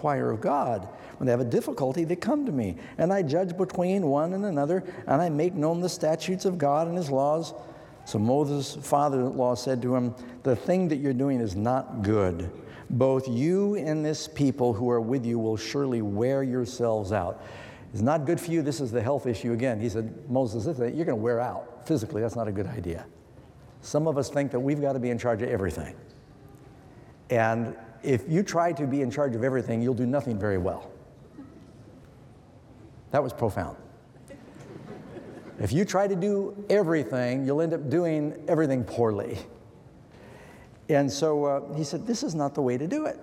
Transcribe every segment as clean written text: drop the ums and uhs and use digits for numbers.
inquire of God. When they have a difficulty, they come to me. And I judge between one and another, and I make known the statutes of God and his laws. So Moses' father-in-law said to him, the thing that you're doing is not good. Both you and this people who are with you will surely wear yourselves out. It's not good for you. This is the health issue again. He said, Moses, you're going to wear out. Physically, that's not a good idea. Some of us think that we've got to be in charge of everything. And if you try to be in charge of everything, you'll do nothing very well. That was profound. If you try to do everything, you'll end up doing everything poorly. And so he said, this is not the way to do it.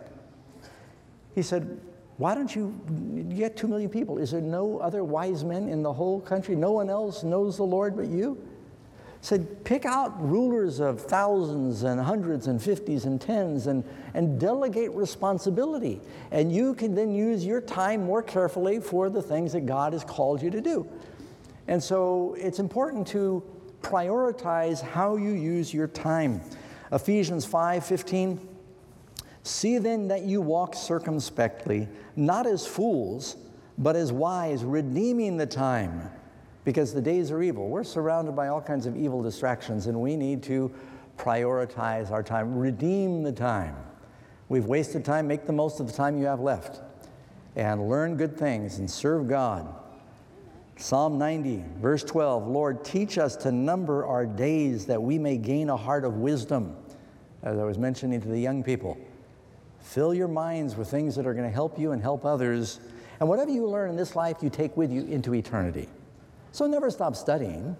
He said, why don't you get 2 million people? Is there no other wise men in the whole country? No one else knows the Lord but you? He said, pick out rulers of thousands and hundreds and fifties and tens and delegate responsibility. And you can then use your time more carefully for the things that God has called you to do. And so it's important to prioritize how you use your time. Ephesians 5:15, see then that you walk circumspectly, not as fools, but as wise, redeeming the time, because the days are evil. We're surrounded by all kinds of evil distractions, and we need to prioritize our time, redeem the time. We've wasted time, make the most of the time you have left, and learn good things and serve God. Psalm 90, verse 12, Lord, teach us to number our days that we may gain a heart of wisdom. As I was mentioning to the young people, fill your minds with things that are going to help you and help others. And whatever you learn in this life, you take with you into eternity. So never stop studying.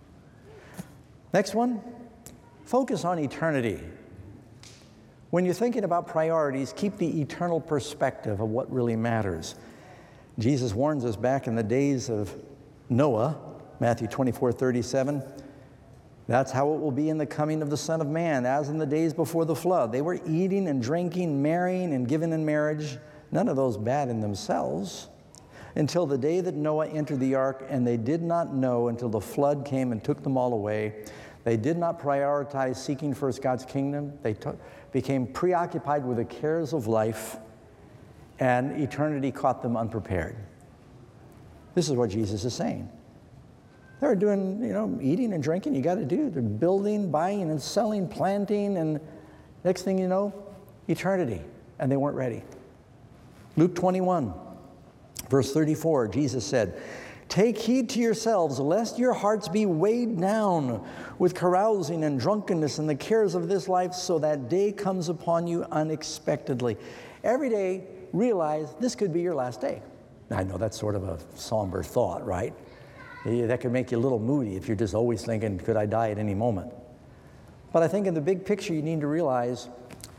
Next one, focus on eternity. When you're thinking about priorities, keep the eternal perspective of what really matters. Jesus warns us back in the days of Noah, Matthew 24:37, that's how it will be in the coming of the Son of Man, as in the days before the flood. They were eating and drinking, marrying and giving in marriage, none of those bad in themselves, until the day that Noah entered the ark, and they did not know until the flood came and took them all away. They did not prioritize seeking first God's kingdom. They became preoccupied with the cares of life, and eternity caught them unprepared. This is what Jesus is saying. They're doing, eating and drinking, you got to do. They're building, buying and selling, planting, and next thing you know, eternity. And they weren't ready. Luke 21, verse 34, Jesus said, take heed to yourselves, lest your hearts be weighed down with carousing and drunkenness and the cares of this life, so that day comes upon you unexpectedly. Every day, realize this could be your last day. Now, I know that's sort of a somber thought, right? That could make you a little moody if you're just always thinking, could I die at any moment? But I think in the big picture, you need to realize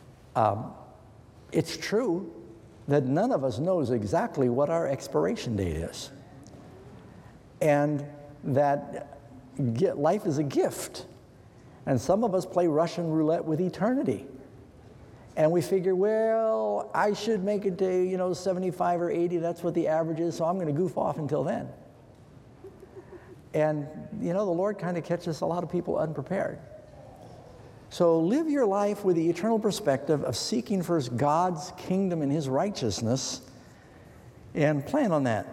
it's true that none of us knows exactly what our expiration date is. And that life is a gift. And some of us play Russian roulette with eternity. And we figure, well, I should make it to, 75 or 80. That's what the average is, so I'm going to goof off until then. And, the Lord kind of catches a lot of people unprepared. So live your life with the eternal perspective of seeking first God's kingdom and his righteousness, and plan on that.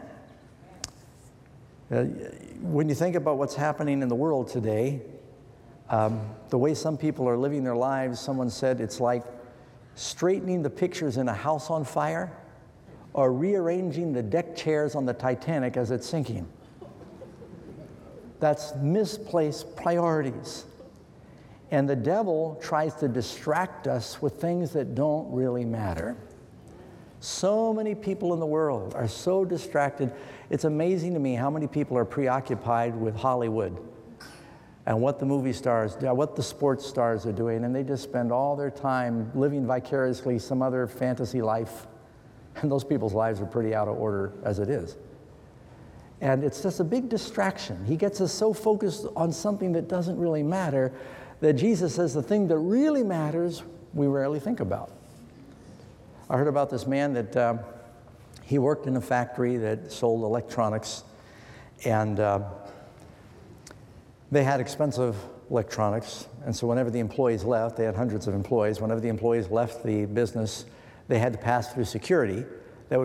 When you think about what's happening in the world today, the way some people are living their lives, someone said it's like straightening the pictures in a house on fire or rearranging the deck chairs on the Titanic as it's sinking. That's misplaced priorities. And the devil tries to distract us with things that don't really matter. So many people in the world are so distracted. It's amazing to me how many people are preoccupied with Hollywood and what the movie stars, what the sports stars are doing, and they just spend all their time living vicariously some other fantasy life. And those people's lives are pretty out of order as it is. And it's just a big distraction. He gets us so focused on something that doesn't really matter that Jesus says the thing that really matters, we rarely think about. I heard about this man that he worked in a factory that sold electronics, and they had expensive electronics, and so whenever the employees left, they had hundreds of employees, whenever the employees left the business, they had to pass through security,